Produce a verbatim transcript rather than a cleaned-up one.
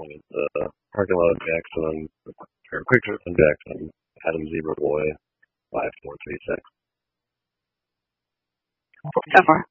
one at the parking lot of Jackson, or Quick Trip in Jackson, Adam Zebra Boy, five four three six. So far.